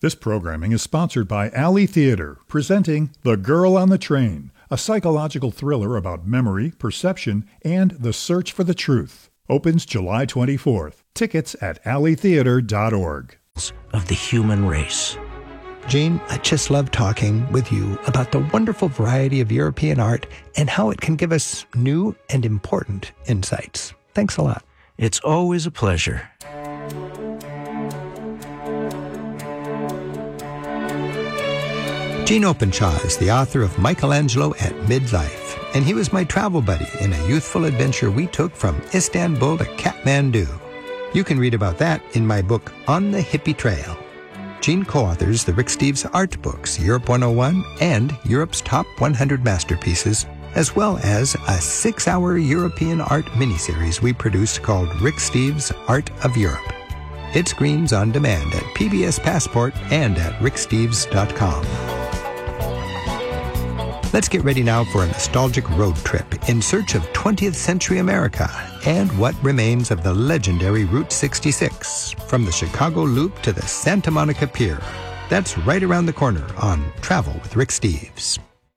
This programming is sponsored by Alley Theater, presenting The Girl on the Train, a psychological thriller about memory, perception, and the search for the truth. Opens July 24th. Tickets at alleytheater.org. Of the human race. Gene, I just love talking with you about the wonderful variety of European art and how it can give us new and important insights. Thanks a lot. It's always a pleasure. Gene Openshaw is the author of Michelangelo at Midlife, and he was my travel buddy in a youthful adventure we took from Istanbul to Kathmandu. You can read about that in my book, On the Hippie Trail. Gene co-authors the Rick Steves art books, Europe 101 and Europe's Top 100 Masterpieces, as well as a 6-hour European art miniseries we produced called Rick Steves' Art of Europe. It screens on demand at PBS Passport and at ricksteves.com. Let's get ready now for a nostalgic road trip in search of 20th century America and what remains of the legendary Route 66 from the Chicago Loop to the Santa Monica Pier. That's right around the corner on Travel with Rick Steves.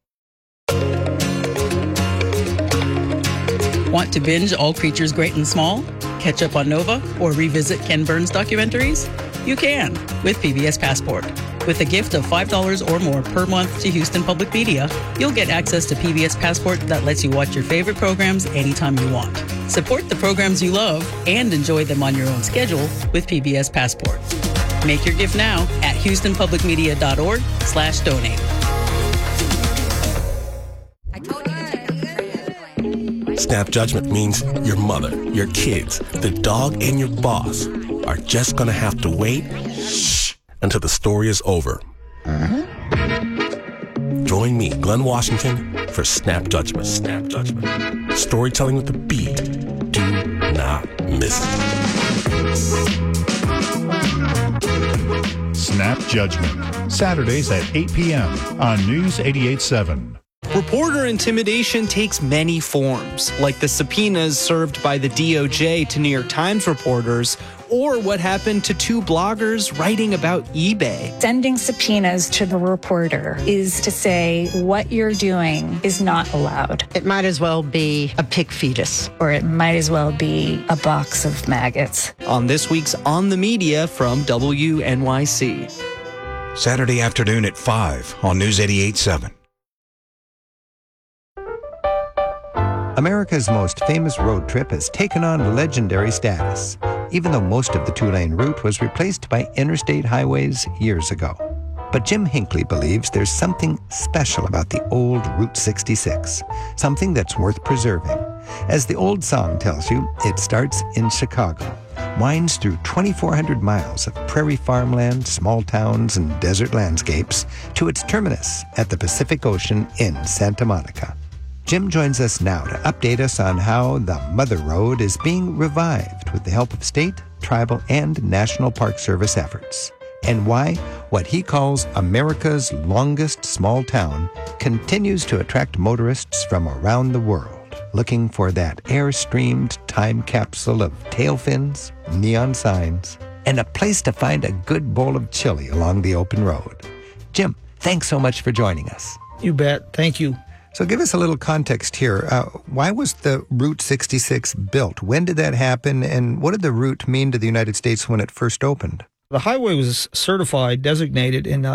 Want to binge All Creatures Great and Small? Catch up on Nova or revisit Ken Burns documentaries? You can with PBS Passport. With a gift of $5 or more per month to Houston Public Media, you'll get access to PBS Passport that lets you watch your favorite programs anytime you want. Support the programs you love and enjoy them on your own schedule with PBS Passport. Make your gift now at houstonpublicmedia.org/donate. Snap judgment means your mother, your kids, the dog, and your boss are just going to have to wait until the story is over. Join me, Glenn Washington, for Snap Judgment. Snap Judgment. Storytelling with a beat. Do not miss it. Snap Judgment, Saturdays at 8 p.m. on News 88.7. Reporter intimidation takes many forms, like the subpoenas served by the DOJ to New York Times reporters, or what happened to 2 bloggers writing about eBay. Sending subpoenas to the reporter is to say what you're doing is not allowed. It might as well be a pig fetus. Or it might as well be a box of maggots. On this week's On the Media from WNYC. Saturday afternoon at 5 on News 88.7. America's most famous road trip has taken on legendary status, even though most of the 2-lane route was replaced by interstate highways years ago. But Jim Hinckley believes there's something special about the old Route 66, something that's worth preserving. As the old song tells you, it starts in Chicago, winds through 2,400 miles of prairie farmland, small towns, and desert landscapes to its terminus at the Pacific Ocean in Santa Monica. Jim joins us now to update us on how the Mother Road is being revived with the help of state, tribal, and National Park Service efforts, and why what he calls America's longest small town continues to attract motorists from around the world, looking for that air-streamed time capsule of tail fins, neon signs, and a place to find a good bowl of chili along the open road. Jim, thanks so much for joining us. You bet. Thank you. So give us a little context here. Why was the Route 66 built? When did that happen? And what did the route mean to the United States when it first opened? The highway was certified, designated in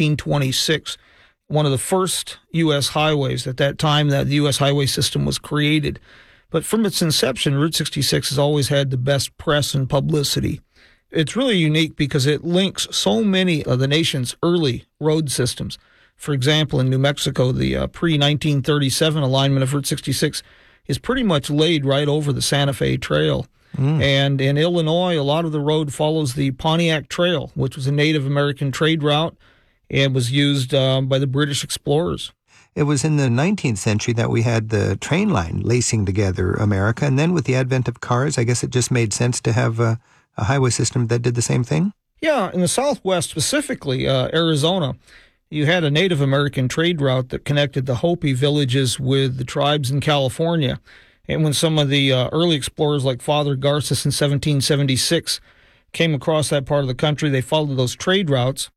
1926, one of the first U.S. highways at that time that the U.S. highway system was created. But from its inception, Route 66 has always had the best press and publicity. It's really unique because it links so many of the nation's early road systems. For example, in New Mexico, the pre-1937 alignment of Route 66 is pretty much laid right over the Santa Fe Trail. And in Illinois, a lot of the road follows the Pontiac Trail, which was a Native American trade route and was used by the British explorers. It was in the 19th century that we had the train line lacing together America. And then with the advent of cars, I guess it just made sense to have a highway system that did the same thing? Yeah, in the Southwest, specifically Arizona, you had a Native American trade route that connected the Hopi villages with the tribes in California. And when some of the early explorers like Father Garces in 1776 came across that part of the country, they followed those trade routes